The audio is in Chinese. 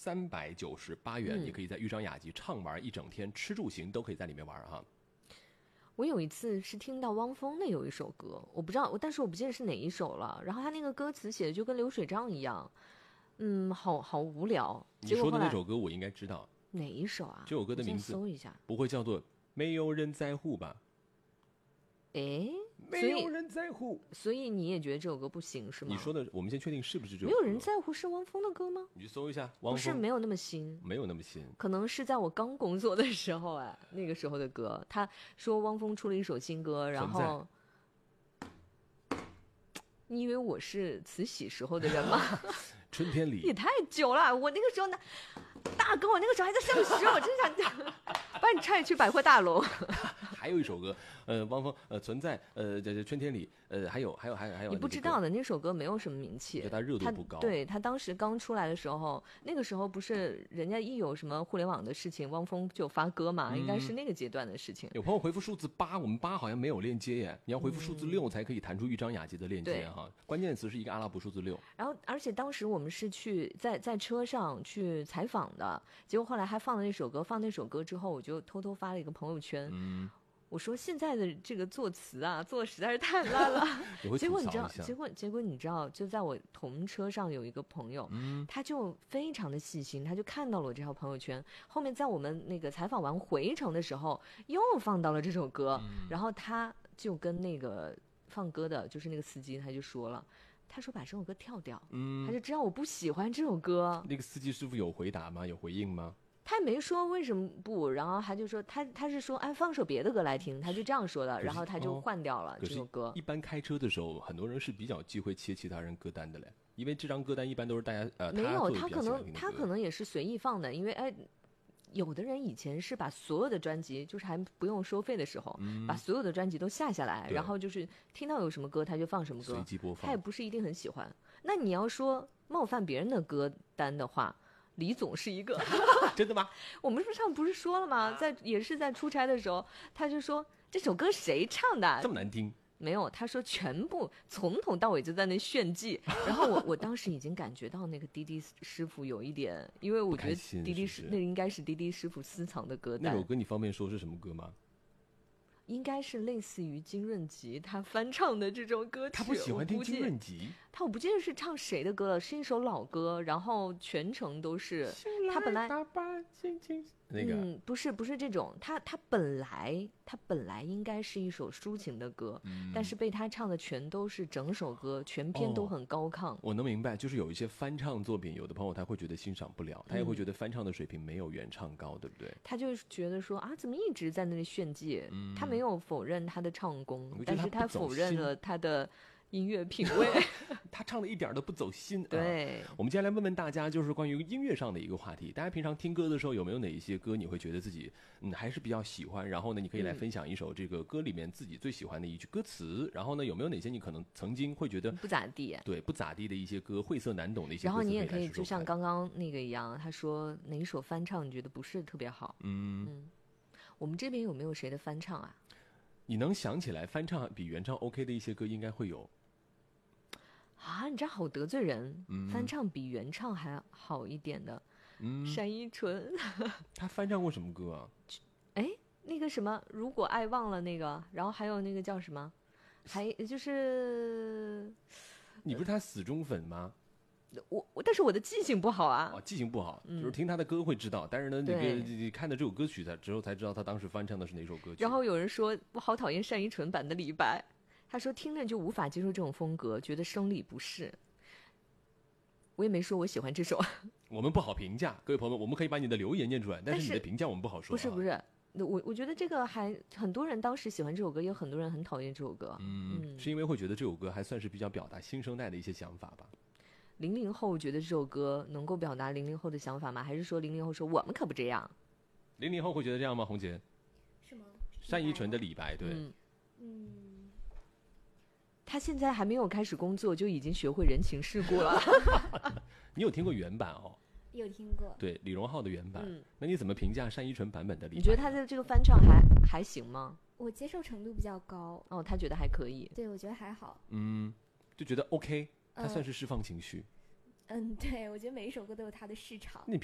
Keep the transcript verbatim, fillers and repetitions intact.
三百九十八元、 嗯、 你可以在豫章雅集畅玩一整天，吃住行都可以在里面玩哈。 我有一次是听到汪峰的有一首歌，我不知道，但是我不记得是哪一首了。然后他那个歌词写的就跟流水账一样，嗯，好好无聊。 你说的那首歌我应该知道哪一首啊？ 这首歌的名字搜一下， 不会叫做没有人在乎吧？ 哎， 没有人在乎， 所以你也觉得这首歌不行是吗？ 你说的，我们先确定是不是这首歌。 没有人在乎是汪峰的歌吗？ 你去搜一下，汪峰不是没有那么新， 没有那么新， 可能是在我刚工作的时候哎，那个时候的歌。他说汪峰出了一首新歌，然后你以为我是慈禧时候的人吗？ 春天里也太久了，我那个时候呢，大哥，我那个时候还在上学，我真想把你踹去百货大楼。 还有一首歌，呃，汪峰，呃，存在，呃，在春天里，呃，还有，还有，还有，还有， 你不知道的那首歌没有什么名气， 觉得它热度不高。 对，他当时刚出来的时候，那个时候不是人家一有什么互联网的事情，汪峰就发歌嘛、嗯，应该是那个阶段的事情。 有朋友回复数字八，我们八好像没有链接耶，你要回复数字六才可以弹出豫章雅集的链接哈、嗯。关键词是一个阿拉伯数字六。 然后，而且当时我们是去在在车上去采访的，结果后来还放了那首歌，放那首歌之后，我就偷偷发了一个朋友圈。 嗯。 我说现在的这个作词啊，做的实在是太烂了。结果你知道，结果结果你知道，就在我同车上有一个朋友， 嗯， 他就非常的细心，他就看到了我这条朋友圈。后面在我们那个采访完回程的时候，又放到了这首歌， 嗯、 然后他就跟那个放歌的，就是那个司机，他就说了，他说把这首歌跳掉， 嗯， 他就知道我不喜欢这首歌。 那个司机师傅有回答吗？有回应吗？ 他也没说为什么不，然后他就说他他是说哎放首别的歌来听，他就这样说的，然后他就换掉了这首歌。 哦、一般开车的时候，很多人是比较忌讳切其他人歌单的嘞，因为这张歌单一般都是大家呃没有他他可能他可能也是随意放的，因为哎有的人以前是把所有的专辑就是还不用收费的时候、嗯、把所有的专辑都下下来，然后就是听到有什么歌他就放什么歌， 随机播放， 他也不是一定很喜欢。那你要说冒犯别人的歌单的话，李总是一个。 真的吗？ 我们上不是说了吗？在也是在出差的时候，他就说这首歌谁唱的？ 这么难听？ 没有，他说全部从头到尾就在那炫技。然后我我当时已经感觉到那个滴滴师傅有一点，因为我觉得滴滴师那应该是滴滴师傅私藏的歌单。 那首歌你方便说是什么歌吗？ 应该是类似于金润吉他翻唱的这种歌曲。 他不喜欢听金润吉， 他我不记得是唱谁的歌了，是一首老歌，然后全程都是他本来那个、 嗯不是不是这种，他他本来他本来应该是一首抒情的歌、嗯，但是被他唱的全都是整首歌，全篇都很高亢、哦。 我能明白，就是有一些翻唱作品，有的朋友他会觉得欣赏不了，他也会觉得翻唱的水平没有原唱高，嗯、对不对？ 他就觉得说啊，怎么一直在那里炫技？嗯、他没有否认他的唱功，但是他否认了他的音乐品味。 他唱的一点都不走心。 对、 啊，我们接下来问问大家，就是关于音乐上的一个话题。大家平常听歌的时候，有没有哪一些歌你会觉得自己嗯还是比较喜欢？然后呢，你可以来分享一首这个歌里面自己最喜欢的一句歌词。然后呢，有没有哪些你可能曾经会觉得不咋地？ 对，不咋地的一些歌，晦涩难懂的一些歌词。 然后你也可以就像刚刚那个一样，他说哪一首翻唱你觉得不是特别好？ 嗯嗯，我们这边有没有谁的翻唱啊？ 你能想起来翻唱比原唱 OK 的一些歌，应该会有。 啊，你这好得罪人、 嗯！ 翻唱比原唱还好一点的， 嗯， 单依纯， 他翻唱过什么歌啊？ 哎，那个什么，如果爱忘了那个，然后还有那个叫什么，还就是你不是他死忠粉吗？ 我我，但是我的记性不好啊。 哦，记性不好， 嗯、 就是听他的歌会知道，但是呢，你个你看的这首歌曲之后才知道他当时翻唱的是哪首歌曲。 然后有人说我好讨厌单依纯版的李白。他说听着就无法接受这种风格，觉得生理不适。我也没说我喜欢这首， 我们不好评价，各位朋友们，我们可以把你的留言念出来，但是你的评价我们不好说。 不是不是，我我觉得这个还很多人当时喜欢这首歌，也有很多人很讨厌这首歌。 嗯，嗯是因为会觉得这首歌还算是比较表达新生代的一些想法吧。 零零后觉得这首歌能够表达零零后的想法吗？还是说零零后说我们可不这样？ 零零后会觉得这样吗？红姐？ 是吗？ 单依纯的李白，对。 嗯。 嗯他现在还没有开始工作，就已经学会人情世故了。 你有听过原版哦？ 有听过。 对，李荣浩的原版。 嗯， 那你怎么评价单依纯版本的李白？ 你觉得他的这个翻唱还还行吗？ 我接受程度比较高。 哦，他觉得还可以。 对，我觉得还好。 嗯，就觉得 OK， 他算是释放情绪。 嗯，对，我觉得每一首歌都有它的市场。 你